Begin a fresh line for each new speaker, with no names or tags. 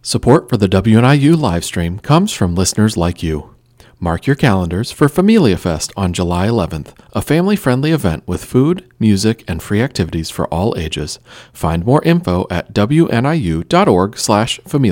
Support for the WNIU livestream comes from listeners like you. Mark your calendars for Familia Fest on July 11th, a family-friendly event with food, music, and free activities for all ages. Find more info at wniu.org/familiafest.